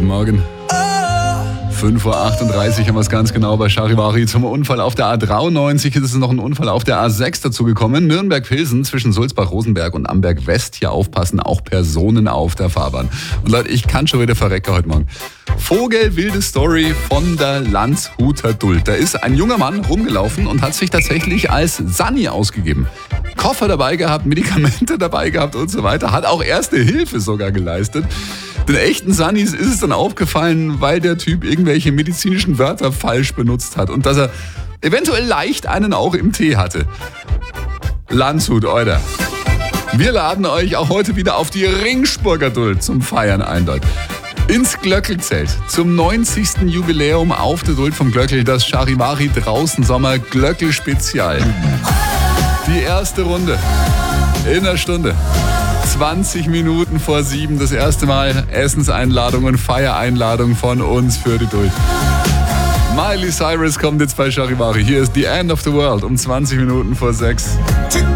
Morgen. 5.38 Uhr haben wir es ganz genau bei Charivari. Zum Unfall auf der A93 ist es noch ein Unfall auf der A6 dazugekommen. Nürnberg-Pilsen zwischen Sulzbach-Rosenberg und Amberg-West. Hier aufpassen, auch Personen auf der Fahrbahn. Und Leute, ich kann schon wieder verrecken heute Morgen. Vogelwilde Story von der Landshuter Duld. Da ist ein junger Mann rumgelaufen und hat sich tatsächlich als Sanni ausgegeben. Koffer dabei gehabt, Medikamente dabei gehabt und so weiter. Hat auch erste Hilfe sogar geleistet. Den echten Sannis ist es dann aufgefallen, weil der Typ irgendwelche medizinischen Wörter falsch benutzt hat und dass er eventuell leicht einen auch im Tee hatte. Landshut, Alter. Wir laden euch auch heute wieder auf die Ringsburger Duld zum Feiern ein, Leute. Ins Glöckelzelt zum 90. Jubiläum auf der Duld vom Glöckel, das Charivari draußen Sommer Glöckel Spezial. Die erste Runde in einer Stunde. 20 Minuten vor 7 das erste Mal Essenseinladung und Feiereinladung von uns für die Duld. Miley Cyrus kommt jetzt bei Charivari. Hier ist The End of the World um 20 Minuten vor 6.